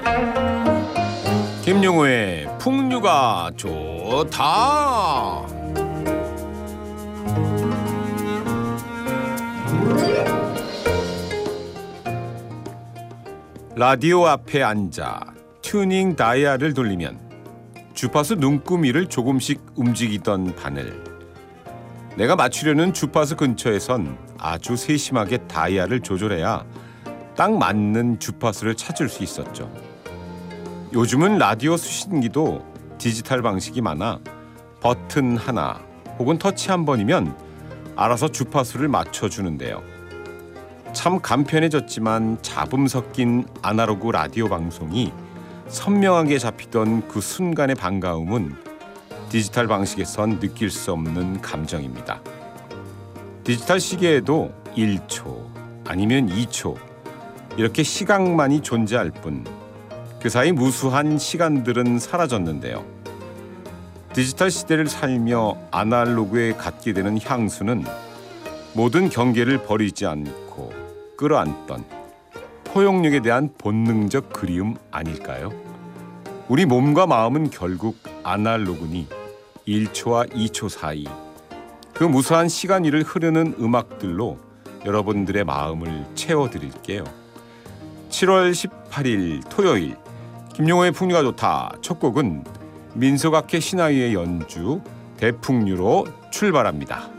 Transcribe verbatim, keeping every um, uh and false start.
김용호의 풍류가 좋다. 라디오 앞에 앉아 튜닝 다이얼을 돌리면 주파수 눈구미를 조금씩 움직이던 바늘. 내가 맞추려는 주파수 근처에선 아주 세심하게 다이얼을 조절해야 딱 맞는 주파수를 찾을 수 있었죠. 요즘은 라디오 수신기도 디지털 방식이 많아 버튼 하나 혹은 터치 한 번이면 알아서 주파수를 맞춰주는데요. 참 간편해졌지만 잡음 섞인 아날로그 라디오 방송이 선명하게 잡히던 그 순간의 반가움은 디지털 방식에선 느낄 수 없는 감정입니다. 디지털 시계에도 일 초 아니면 이 초 이렇게 시각만이 존재할 뿐 그 사이 무수한 시간들은 사라졌는데요. 디지털 시대를 살며 아날로그에 갖게 되는 향수는 모든 경계를 버리지 않고 끌어안던 포용력에 대한 본능적 그리움 아닐까요? 우리 몸과 마음은 결국 아날로그니 일 초와 이 초 사이 그 무수한 시간 위를 흐르는 음악들로 여러분들의 마음을 채워드릴게요. 칠월 십팔일 토요일 김용호의 풍류가 좋다. 첫 곡은 민속악회 신하위의 연주 대풍류로 출발합니다.